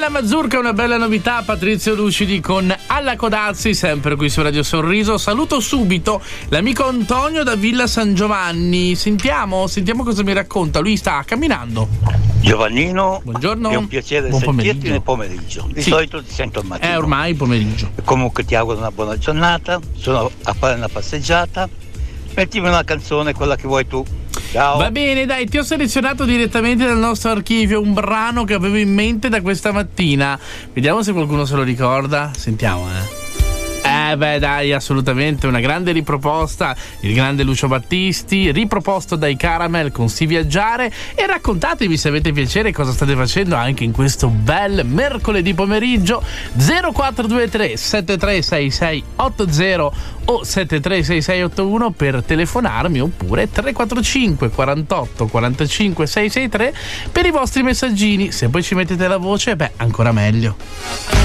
Daniela Mazurka, una bella novità, Patrizio Lucidi con Alla Codazzi, sempre qui su Radio Sorriso. Saluto subito l'amico Antonio da Villa San Giovanni. Sentiamo cosa mi racconta. Lui sta camminando. Giovannino, buongiorno. È un piacere sentirti nel pomeriggio. Di solito ti sento al mattino. È ormai pomeriggio. Comunque ti auguro una buona giornata. Sono a fare una passeggiata. Mettimi una canzone, quella che vuoi tu. Ciao. Va bene, dai, ti ho selezionato direttamente dal nostro archivio un brano che avevo in mente da questa mattina. Vediamo se qualcuno se lo ricorda. Sentiamo, beh, dai, assolutamente una grande riproposta, il grande Lucio Battisti, riproposto dai Caramel con Si Viaggiare. E raccontatemi se avete piacere cosa state facendo anche in questo bel mercoledì pomeriggio. 0423 736680 o 736681 per telefonarmi, oppure 345 48 45 663 per i vostri messaggini. Se poi ci mettete la voce, beh, ancora meglio.